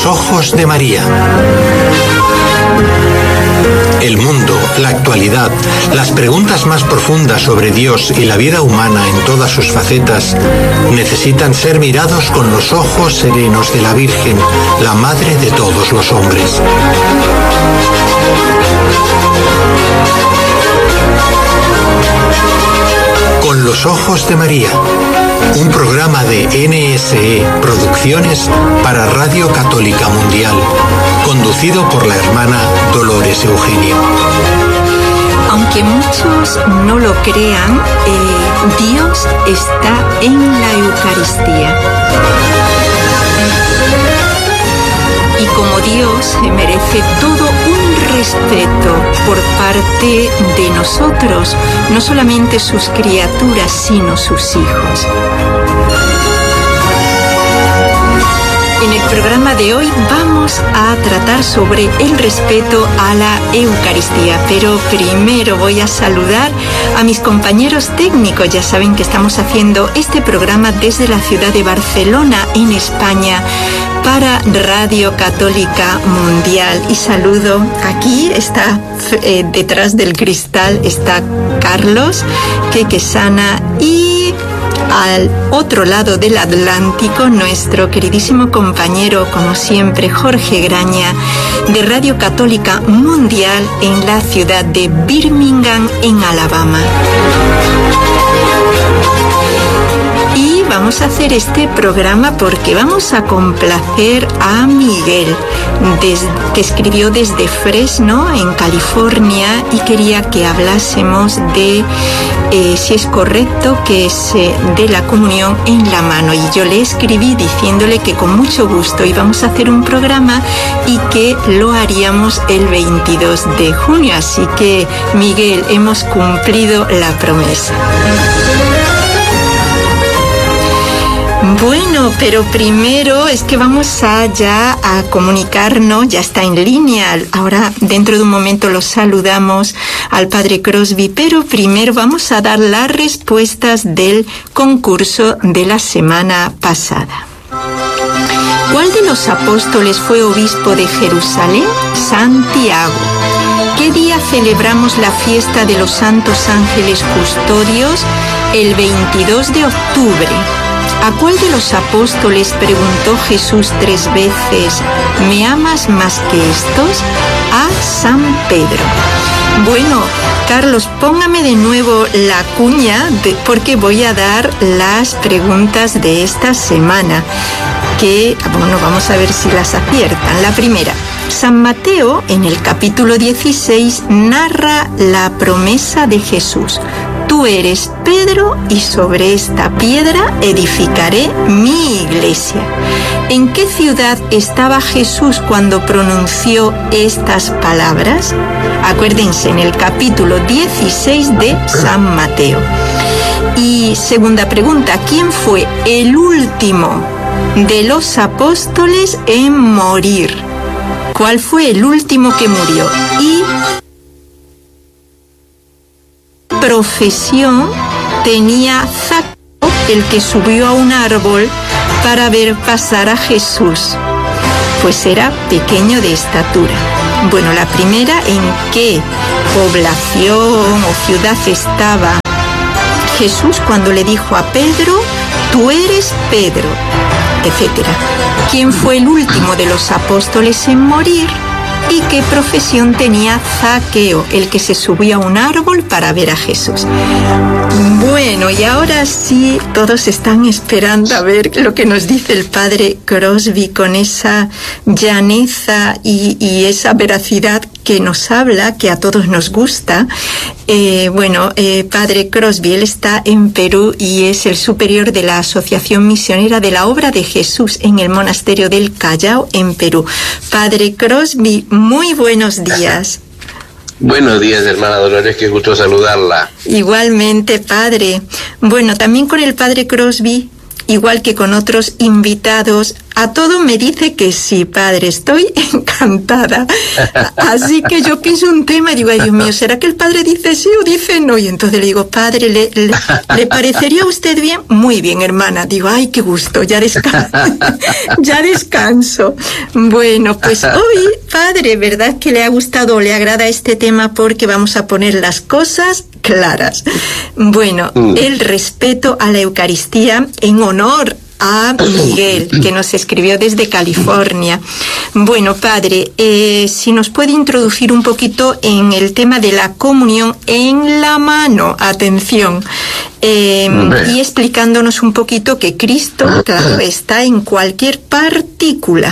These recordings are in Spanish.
ojos de María. El mundo, la actualidad, las preguntas más profundas sobre Dios y la vida humana en todas sus facetas necesitan ser mirados con los ojos serenos de la Virgen, la Madre de todos los hombres. Con los ojos de María, un programa de NSE Producciones para Radio Católica Mundial, conducido por la hermana Dolores Eugenio. Aunque muchos no lo crean, Dios está en la Eucaristía. Y como Dios merece todo un respeto por parte de nosotros, no solamente sus criaturas, sino sus hijos. En el programa de hoy vamos a tratar sobre el respeto a la Eucaristía, pero primero voy a saludar a mis compañeros técnicos. Ya saben que estamos haciendo este programa desde la ciudad de Barcelona, en España, para Radio Católica Mundial. Y saludo, aquí está detrás del cristal, está Carlos Quequesana, y al otro lado del Atlántico, nuestro queridísimo compañero, como siempre, Jorge Graña, de Radio Católica Mundial en la ciudad de Birmingham, en Alabama. Y vamos a hacer este programa porque vamos a complacer a Miguel, que escribió desde Fresno, en California, y quería que hablásemos de si es correcto que se dé la comunión en la mano. Y yo le escribí diciéndole que con mucho gusto íbamos a hacer un programa y que lo haríamos el 22 de junio. Así que, Miguel, hemos cumplido la promesa. Bueno, pero primero es que vamos ya a comunicarnos, ya está en línea. Ahora, dentro de un momento, lo saludamos al Padre Crosby, pero primero vamos a dar las respuestas del concurso de la semana pasada. ¿Cuál de los apóstoles fue obispo de Jerusalén? Santiago. ¿Qué día celebramos la fiesta de los santos ángeles custodios? El 22 de octubre. ¿A cuál de los apóstoles preguntó Jesús 3 veces, ¿me amas más que estos? A San Pedro. Bueno, Carlos, póngame de nuevo la cuña porque voy a dar las preguntas de esta semana, que, bueno, vamos a ver si las aciertan. La primera. San Mateo, en el capítulo 16, narra la promesa de Jesús. Tú eres Pedro y sobre esta piedra edificaré mi iglesia. ¿En qué ciudad estaba Jesús cuando pronunció estas palabras? Acuérdense, en el capítulo 16 de San Mateo. Y segunda pregunta, ¿quién fue el último de los apóstoles en morir? ¿Cuál fue el último que murió? Y profesión tenía Zaqueo, el que subió a un árbol para ver pasar a Jesús, pues era pequeño de estatura. Bueno, la primera, ¿en qué población o ciudad estaba Jesús cuando le dijo a Pedro, tú eres Pedro, etcétera? ¿Quién fue el último de los apóstoles en morir? ¿Y qué profesión tenía Zaqueo, el que se subió a un árbol para ver a Jesús? Bueno, y ahora sí, todos están esperando a ver lo que nos dice el Padre Crosby con esa llaneza y esa veracidad que nos habla, que a todos nos gusta. Padre Crosby, él está en Perú y es el superior de la Asociación Misionera de la Obra de Jesús en el Monasterio del Callao, en Perú. Padre Crosby, muy buenos días. Buenos días, hermana Dolores, qué gusto saludarla. Igualmente, padre. Bueno, también con el Padre Crosby igual que con otros invitados. A todo me dice que sí, padre, estoy encantada. Así que yo pienso un tema y digo, ay Dios mío, ¿será que el padre dice sí o dice no? Y entonces le digo, padre, ¿le parecería a usted bien? Muy bien, hermana. Digo, ay, qué gusto, ya descanso. Bueno, pues hoy, padre, ¿verdad que le ha gustado o le agrada este tema? Porque vamos a poner las cosas claras. Bueno, el respeto a la Eucaristía en honor a Miguel, que nos escribió desde California. Bueno, padre, si nos puede introducir un poquito en el tema de la comunión en la mano, atención, y explicándonos un poquito que Cristo, claro, está en cualquier partícula.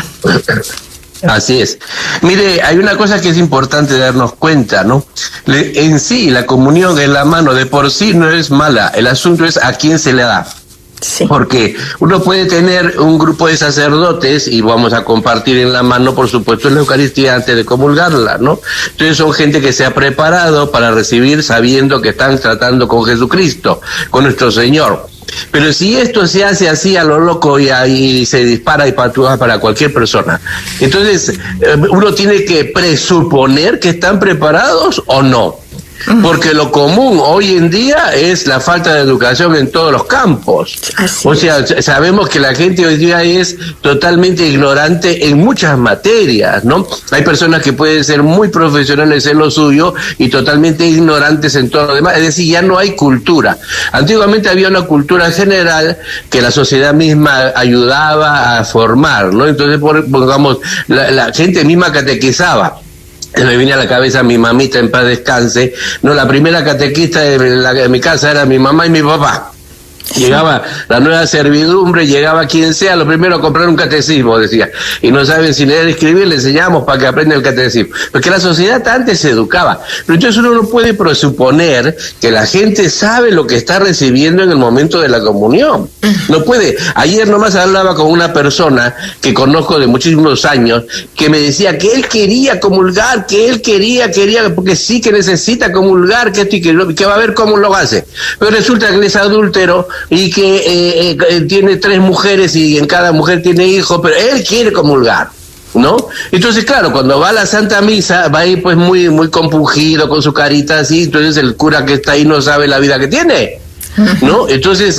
Así es. Mire, hay una cosa que es importante darnos cuenta, ¿no? En sí, la comunión en la mano de por sí no es mala, el asunto es a quién se le da. Sí. Porque uno puede tener un grupo de sacerdotes y vamos a compartir en la mano, por supuesto, la Eucaristía antes de comulgarla, ¿no? Entonces son gente que se ha preparado para recibir sabiendo que están tratando con Jesucristo, con nuestro Señor. Pero si esto se hace así a lo loco y ahí se dispara y patúa para cualquier persona, entonces uno tiene que presuponer que están preparados o no. Porque lo común hoy en día es la falta de educación en todos los campos. O sea, sabemos que la gente hoy día es totalmente ignorante en muchas materias, ¿no? Hay personas que pueden ser muy profesionales en lo suyo y totalmente ignorantes en todo lo demás. Es decir, ya no hay cultura. Antiguamente había una cultura general que la sociedad misma ayudaba a formar, ¿no? Entonces, pongamos, la gente misma catequizaba. Me viene a la cabeza mi mamita, en paz descanse. No, la primera catequista de mi casa era mi mamá y mi papá. Llegaba la nueva servidumbre, llegaba quien sea, lo primero a comprar un catecismo, decía. Y no saben si leer y escribir, le enseñamos para que aprenda el catecismo. Porque la sociedad antes se educaba. Pero entonces uno no puede presuponer que la gente sabe lo que está recibiendo en el momento de la comunión. No puede. Ayer nomás hablaba con una persona que conozco de muchísimos años, que me decía que él quería comulgar, que él quería, porque sí que necesita comulgar, que esto y que va a ver cómo lo hace. Pero resulta que él es adúltero, y que tiene 3 mujeres y en cada mujer tiene hijos, pero él quiere comulgar, ¿no? Entonces, claro, cuando va a la Santa Misa, va ahí pues muy, muy compungido, con su carita así, entonces el cura que está ahí no sabe la vida que tiene, ¿no? Entonces,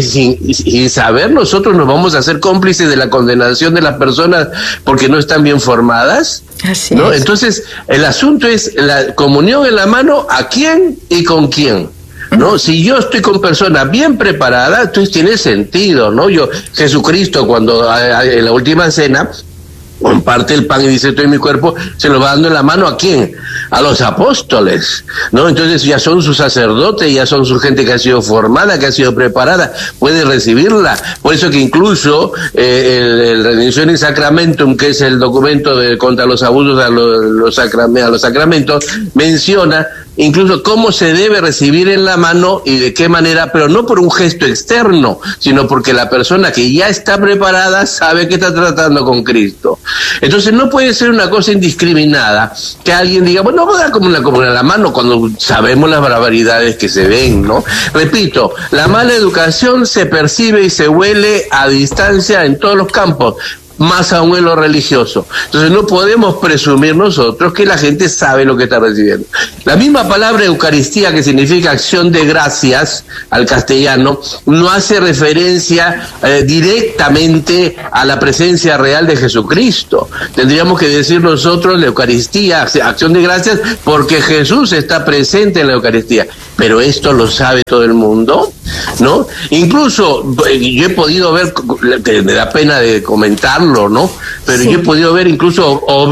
sin saber, nosotros nos vamos a hacer cómplices de la condenación de las personas porque no están bien formadas, ¿no? Entonces, el asunto es la comunión en la mano, ¿a quién y con quién? ¿No? Si yo estoy con personas bien preparadas, entonces tiene sentido, ¿no? Jesucristo, cuando en la última cena comparte el pan y dice, esto es mi cuerpo, se lo va dando en la mano ¿a quién? A los apóstoles, ¿no? Entonces ya son sus sacerdotes, ya son su gente que ha sido formada, que ha sido preparada, puede recibirla. Por eso que incluso el Redemptionis Sacramentum, que es el documento contra los abusos a los sacramentos, menciona incluso cómo se debe recibir en la mano y de qué manera, pero no por un gesto externo, sino porque la persona que ya está preparada sabe que está tratando con Cristo. Entonces no puede ser una cosa indiscriminada que alguien diga, bueno, voy a dar como una comunión en la mano cuando sabemos las barbaridades que se ven, ¿no? Repito, la mala educación se percibe y se huele a distancia en todos los campos, más aún en lo religioso. Entonces no podemos presumir nosotros que la gente sabe lo que está recibiendo. La misma palabra Eucaristía, que significa acción de gracias al castellano, no hace referencia directamente a la presencia real de Jesucristo. Tendríamos que decir nosotros la Eucaristía, acción de gracias, porque Jesús está presente en la Eucaristía. Pero esto lo sabe todo el mundo, ¿no? Incluso yo he podido ver, que me da pena de comentarlo, ¿no? Pero yo he podido ver incluso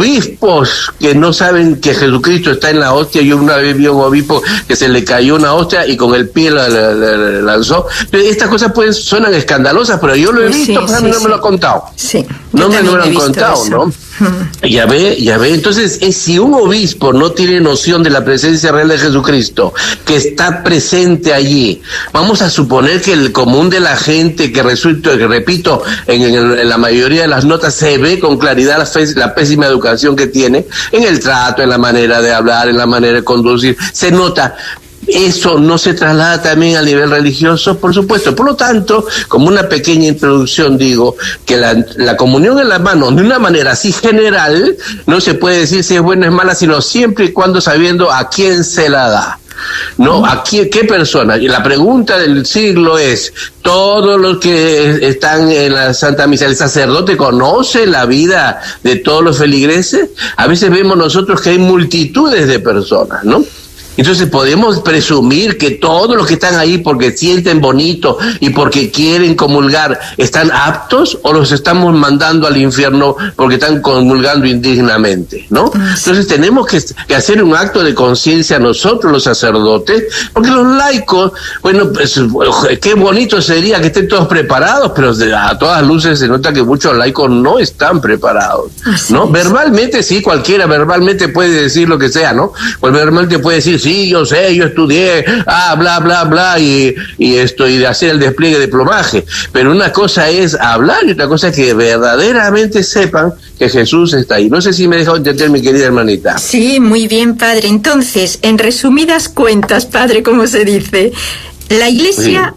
obispos que no saben que Jesucristo está en la hostia. Yo una vez vi a un obispo que se le cayó una hostia y con el pie la lanzó. Estas cosas suenan escandalosas, pero yo lo he visto, pero a mí no me lo han contado. No me lo han contado, eso, ¿no? Ya ve, entonces si un obispo no tiene noción de la presencia real de Jesucristo, que está presente allí, vamos a suponer que el común de la gente que resulta, que repito, en la mayoría de las notas se ve con claridad la pésima educación que tiene, en el trato, en la manera de hablar, en la manera de conducir, se nota. ¿Eso no se traslada también a nivel religioso? Por supuesto. Por lo tanto, como una pequeña introducción, digo que la comunión en la mano, de una manera así general, no se puede decir si es buena o es mala, sino siempre y cuando sabiendo a quién se la da. ¿No? ¿A qué persona? Y la pregunta del siglo es, ¿todos los que están en la Santa Misa, el sacerdote conoce la vida de todos los feligreses? A veces vemos nosotros que hay multitudes de personas, ¿no? Entonces podemos presumir que todos los que están ahí porque sienten bonito y porque quieren comulgar están aptos, o los estamos mandando al infierno porque están comulgando indignamente, ¿no? Entonces tenemos que hacer un acto de conciencia nosotros los sacerdotes, porque los laicos, bueno, pues, qué bonito sería que estén todos preparados, pero a todas luces se nota que muchos laicos no están preparados, ¿no? Verbalmente sí, cualquiera verbalmente puede decir lo que sea, ¿no? Pues verbalmente puede decir, sí, yo sé, yo estudié, bla, bla, bla, y de hacer el despliegue de plomaje. Pero una cosa es hablar y otra cosa es que verdaderamente sepan que Jesús está ahí. No sé si me he dejado entender, mi querida hermanita. Sí, muy bien, padre. Entonces, en resumidas cuentas, padre, como se dice, la Iglesia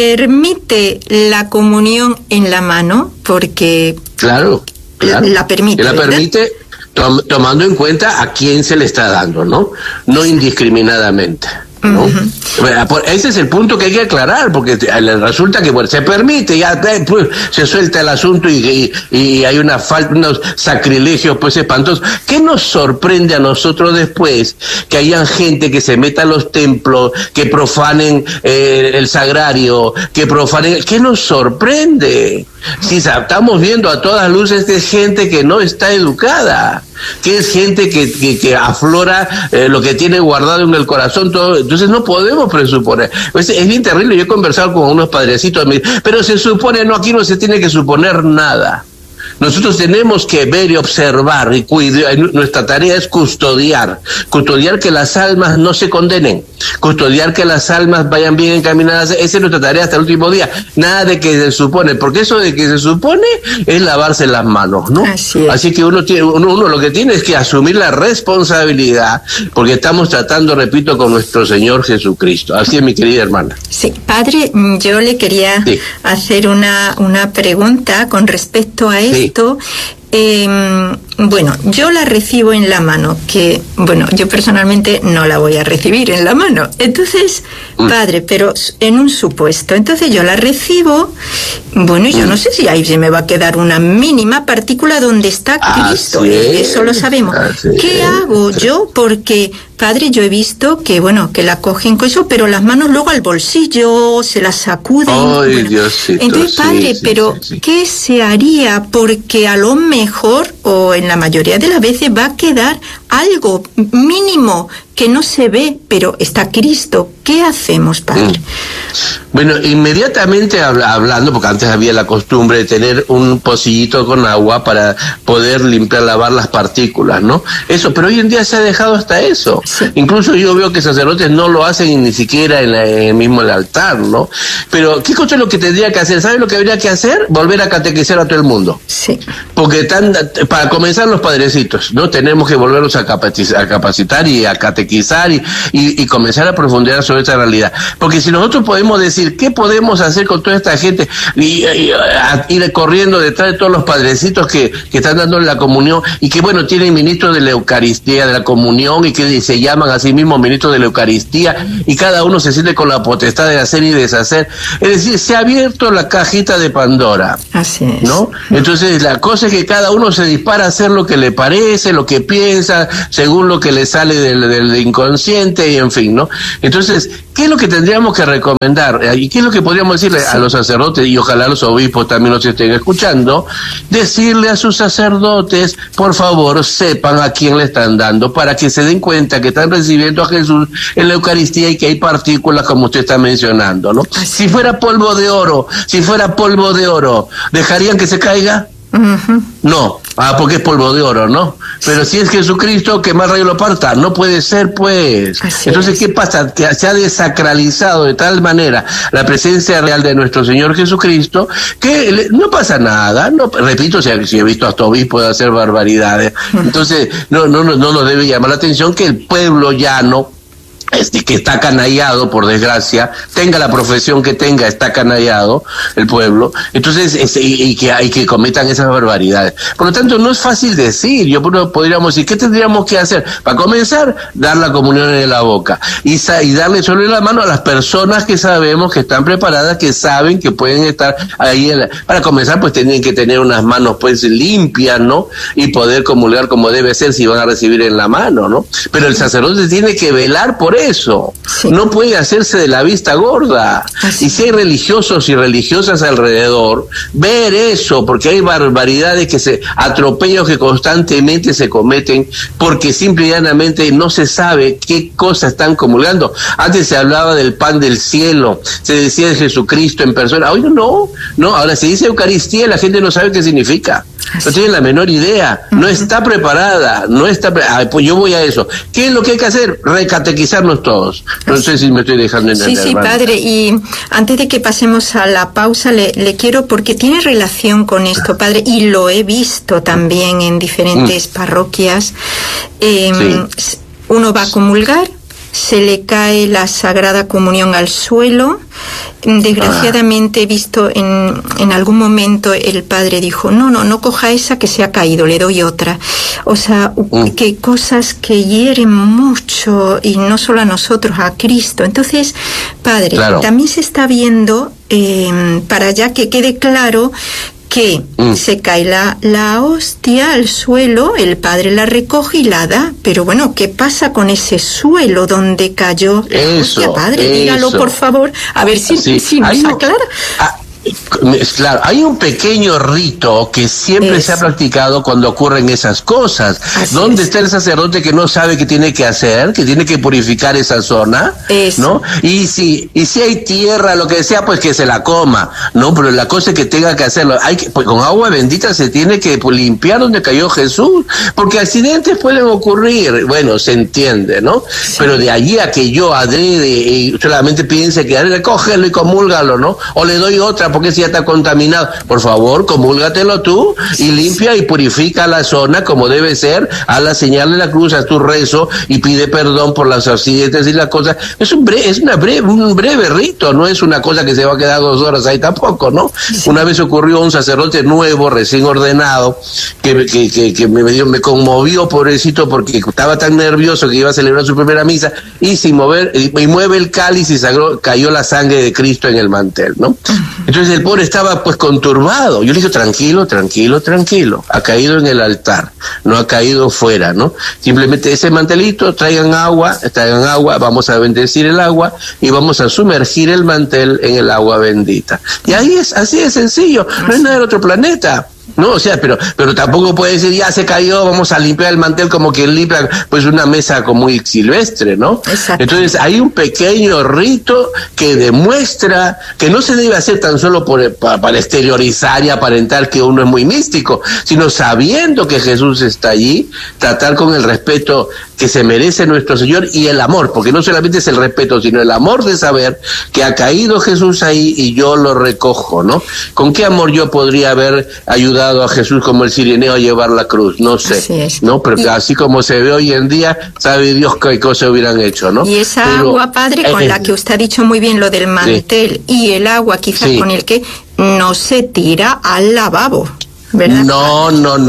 permite la comunión en la mano porque... Claro. La permite, la permite, tomando en cuenta a quién se le está dando, ¿no? No indiscriminadamente, ¿no? Ese es el punto que hay que aclarar, porque resulta que bueno, se permite, ya pues, se suelta el asunto y hay una falta, unos sacrilegios pues espantosos. ¿Qué nos sorprende a nosotros después? Que hayan gente que se meta a los templos, que profanen el sagrario, que profanen... ¿Qué nos sorprende? Si estamos viendo a todas luces que es gente que no está educada, que es gente que aflora lo que tiene guardado en el corazón todo. Entonces no podemos presuponer. Es bien terrible. Yo he conversado con unos padrecitos, pero se supone, no, aquí no se tiene que suponer nada. Nosotros tenemos que ver y observar y cuidar. Nuestra tarea es custodiar que las almas no se condenen, custodiar que las almas vayan bien encaminadas. Esa es nuestra tarea hasta el último día. Nada de que se supone, porque eso de que se supone es lavarse las manos, ¿no? Así que uno lo que tiene es que asumir la responsabilidad, porque estamos tratando, repito, con nuestro Señor Jesucristo. Así es, mi querida hermana. Sí, padre, yo le quería hacer una pregunta con respecto a esto. Bueno, yo la recibo en la mano, que, bueno, yo personalmente no la voy a recibir en la mano. Entonces, padre, pero en un supuesto, entonces yo la recibo, bueno, yo no sé si ahí se me va a quedar una mínima partícula donde está Cristo, eso lo sabemos. ¿Qué hago yo? Porque, padre, yo he visto que, bueno, que la cogen con eso, pero las manos luego al bolsillo, se las sacuden. Ay, bueno. Diosito, entonces, padre, pero ¿qué se haría? Porque a lo mejor, o en la mayoría de las veces, va a quedar algo mínimo que no se ve, pero está Cristo. ¿Qué hacemos, padre? Bueno, inmediatamente hablando, porque antes había la costumbre de tener un pocillito con agua para poder lavar las partículas, ¿no? Eso, pero hoy en día se ha dejado hasta eso. Sí. Incluso yo veo que sacerdotes no lo hacen ni siquiera en el mismo altar, ¿no? Pero, ¿qué cosa es lo que tendría que hacer? ¿Saben lo que habría que hacer? Volver a catequizar a todo el mundo. Sí. Porque para comenzar los padrecitos, ¿no? Tenemos que volverlos a capacitar y a catequizar y comenzar a profundizar sobre esta realidad. Porque si nosotros podemos decir, ¿qué podemos hacer con toda esta gente? Y ir corriendo detrás de todos los padrecitos que están dando la comunión y que, bueno, tienen ministros de la Eucaristía, de la comunión, y que se llaman a sí mismos ministros de la Eucaristía, y cada uno se siente con la potestad de hacer y deshacer. Es decir, se ha abierto la cajita de Pandora. Así es. ¿No? Entonces, la cosa es que cada uno se dispara a hacer lo que le parece, lo que piensa, según lo que le sale del inconsciente, y en fin, ¿no? Entonces, ¿qué es lo que tendríamos que recomendar? ¿Y qué es lo que podríamos decirle a los sacerdotes, y ojalá los obispos también los estén escuchando? Decirle a sus sacerdotes, por favor, sepan a quién le están dando, para que se den cuenta que están recibiendo a Jesús en la Eucaristía y que hay partículas como usted está mencionando, ¿no? Si fuera polvo de oro, ¿dejarían que se caiga? No, porque es polvo de oro, ¿no? Pero si es Jesucristo, que más rayo lo parta, no puede ser, pues. Entonces, ¿qué pasa? Que se ha desacralizado de tal manera la presencia real de nuestro Señor Jesucristo, que no pasa nada. No, repito, si he visto hasta obispos hacer barbaridades. Entonces, no nos debe llamar la atención que el pueblo llano, que está canallado, por desgracia, tenga la profesión que tenga, está canallado el pueblo, entonces y que cometan esas barbaridades. Por lo tanto, no es fácil decir. Podríamos decir, ¿qué tendríamos que hacer? Para comenzar, dar la comunión en la boca y darle sobre la mano a las personas que sabemos que están preparadas, que saben que pueden estar ahí. Para comenzar, pues tienen que tener unas manos pues limpias, ¿no? Y poder comulgar como debe ser si van a recibir en la mano, ¿no? Pero el sacerdote tiene que velar por eso. Sí. No puede hacerse de la vista gorda. Y si hay religiosos y religiosas alrededor, ver eso, porque hay barbaridades atropellos que constantemente se cometen, porque simple y llanamente no se sabe qué cosas están comulgando. Antes se hablaba del pan del cielo, se decía de Jesucristo en persona. Hoy no, ahora se dice Eucaristía y la gente no sabe qué significa. No tiene la menor idea, no está preparada, pues yo voy a eso. ¿Qué es lo que hay que hacer? Recatequizarnos todos. No sé si me estoy dejando entender. Sí, padre, y antes de que pasemos a la pausa, le quiero, porque tiene relación con esto, padre, y lo he visto también en diferentes parroquias. Uno va a comulgar, se le cae la Sagrada Comunión al suelo. Desgraciadamente he visto en algún momento el padre dijo, no coja esa que se ha caído, le doy otra. O sea, que cosas que hieren mucho, y no solo a nosotros, a Cristo. Entonces, padre, también se está viendo, para ya que quede claro, que se cae la hostia al suelo, el padre la recoge y la da. Pero bueno, ¿qué pasa con ese suelo donde cayó la hostia, padre? Dígalo, por favor, a ver si nos aclara. Claro, hay un pequeño rito que siempre se ha practicado cuando ocurren esas cosas. ¿Dónde está el sacerdote que no sabe qué tiene que hacer, que tiene que purificar esa zona? ¿No? Y si hay tierra, lo que sea, pues que se la coma, ¿no? Pero la cosa es que tenga que hacerlo. Pues con agua bendita se tiene que limpiar donde cayó Jesús, porque accidentes pueden ocurrir. Bueno, se entiende, ¿no? Pero de allí a que yo adrede y solamente piense que recógelo y comúlgalo, ¿no? O le doy otra porque si ya está contaminado. Por favor, comúlgatelo tú y limpia y purifica la zona como debe ser, a la señal de la cruz, haz tu rezo y pide perdón por las accidentes y las cosas. Es un breve rito, no es una cosa que se va a quedar 2 horas ahí tampoco, ¿no? Una vez ocurrió un sacerdote nuevo, recién ordenado, que me conmovió, pobrecito, porque estaba tan nervioso que iba a celebrar su primera misa y sin mover, y mueve el cáliz y cayó la sangre de Cristo en el mantel, ¿no? Entonces el pobre estaba pues conturbado. Yo le dije, tranquilo, ha caído en el altar, no ha caído fuera, ¿no? Simplemente ese mantelito, traigan agua, vamos a bendecir el agua y vamos a sumergir el mantel en el agua bendita. Y así es sencillo, no es nada del otro planeta. No, o sea, pero tampoco puede decir, ya se cayó, vamos a limpiar el mantel como que limpia pues una mesa como muy silvestre, ¿no? Exacto. Entonces hay un pequeño rito que demuestra que no se debe hacer tan solo para exteriorizar y aparentar que uno es muy místico, sino sabiendo que Jesús está allí, tratar con el respeto que se merece nuestro Señor y el amor, porque no solamente es el respeto, sino el amor de saber que ha caído Jesús ahí y yo lo recojo, ¿no? ¿Con qué amor yo podría haber ayudado a Jesús como el cirineo a llevar la cruz? No sé, ¿no? Pero así como se ve hoy en día, sabe Dios qué cosas hubieran hecho, ¿no? Y esa agua, padre, con la que usted ha dicho muy bien lo del mantel, y el agua quizás con el que no se tira al lavabo, ¿verdad? No.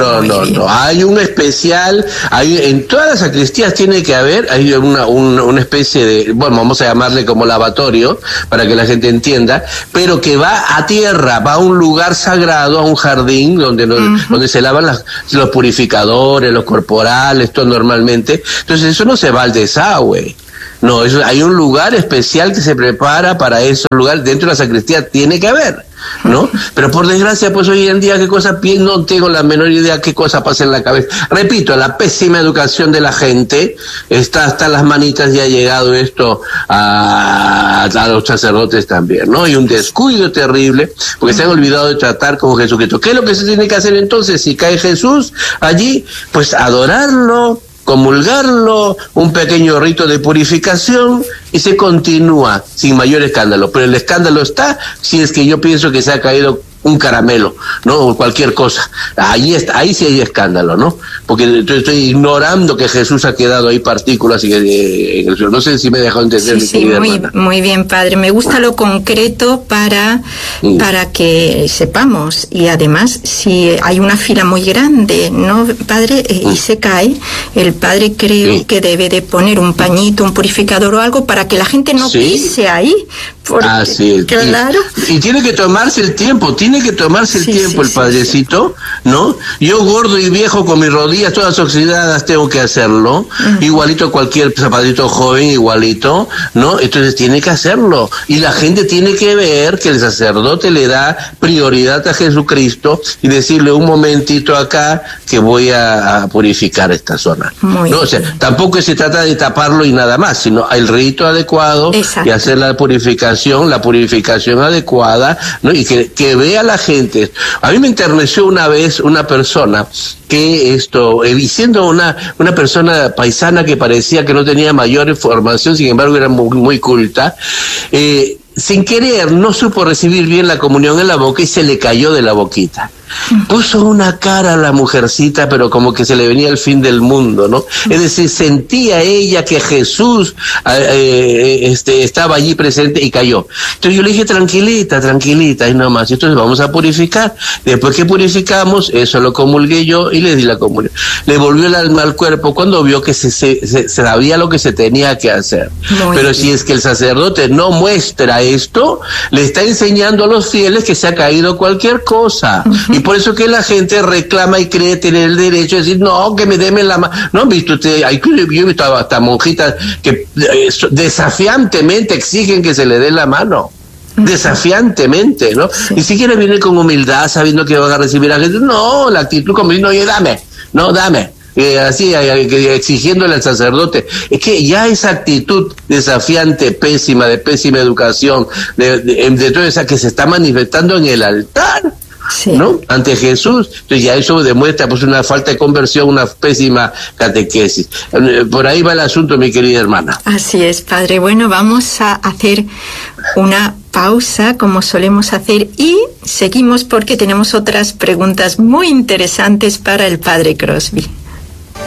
Hay un especial, en todas las sacristías tiene que haber, hay una especie de, bueno, vamos a llamarle como lavatorio, para que la gente entienda, pero que va a tierra, va a un lugar sagrado, a un jardín, donde se lavan los purificadores, los corporales, todo normalmente. Entonces eso no se va al desagüe. No, hay un lugar especial que se prepara para esos lugares, dentro de la sacristía tiene que haber, ¿no? Pero por desgracia, pues hoy en día, no tengo la menor idea qué cosa pasa en la cabeza. Repito, la pésima educación de la gente, está hasta las manitas y ha llegado esto a los sacerdotes también, ¿no? Y un descuido terrible, porque se han olvidado de tratar con Jesucristo. ¿Qué es lo que se tiene que hacer entonces? Si cae Jesús allí, pues adorarlo, comulgarlo, un pequeño rito de purificación y se continúa sin mayor escándalo. Pero el escándalo está si es que yo pienso que se ha caído un caramelo, ¿no? O cualquier cosa. Ahí sí hay escándalo, ¿no? Porque estoy ignorando que Jesús ha quedado ahí partículas y que no sé si me dejó entender. Sí, muy bien, padre. Me gusta lo concreto para que sepamos. Y además, si hay una fila muy grande, ¿no, padre? Y se cae, el padre cree que debe de poner un pañito, un purificador o algo para que la gente no pise ahí. Porque, así es. Claro. Y tiene que tomarse el tiempo, el padrecito, ¿no? Yo gordo y viejo con mis rodillas todas oxidadas tengo que hacerlo, igualito cualquier zapatito joven, igualito, ¿no? Entonces tiene que hacerlo. Y la gente tiene que ver que el sacerdote le da prioridad a Jesucristo y decirle un momentito acá que voy a purificar esta zona. ¿No? O sea, tampoco se trata de taparlo y nada más, sino el rito adecuado. Exacto. Y hacer la purificación adecuada, ¿no? Y que vea la gente. A mí me enterneció una vez una persona que siendo una persona paisana que parecía que no tenía mayor formación, sin embargo era muy, muy culta, sin querer no supo recibir bien la comunión en la boca y se le cayó de la boquita. Puso una cara a la mujercita, pero como que se le venía el fin del mundo, ¿no? Es decir, sentía ella que Jesús estaba allí presente y cayó. Entonces yo le dije, tranquilita, y nomás. Entonces vamos a purificar. Después que purificamos, eso lo comulgué yo y le di la comunión. Le volvió el alma al cuerpo cuando vio que se sabía lo que se tenía que hacer. Pero si es que el sacerdote no muestra esto, le está enseñando a los fieles que se ha caído cualquier cosa. Y por eso que la gente reclama y cree tener el derecho de decir, no, que me deme la mano. ¿No han visto ustedes? Yo he visto hasta monjitas que desafiantemente exigen que se le dé la mano. Desafiantemente, ¿no? Ni siquiera vienen con humildad sabiendo que van a recibir a gente. No, la actitud como diciendo, oye, dame. Así, exigiéndole al sacerdote. Es que ya esa actitud desafiante, pésima, de pésima educación, de toda esa que se está manifestando en el altar, ¿no? Ante Jesús. Entonces ya eso demuestra pues una falta de conversión, una pésima catequesis. Por ahí va el asunto, mi querida hermana. Así es, padre. Bueno, vamos a hacer una pausa como solemos hacer y seguimos porque tenemos otras preguntas muy interesantes para el padre Crosby.